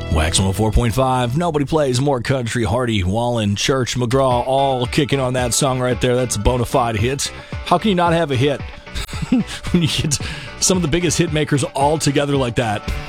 Wax 104.5. Nobody plays more country. Hardy, Wallen, Church, McGraw, all kicking on that song right there. That's a bona fide hit. How can you not have a hit when you get some of the biggest hit makers all together like that?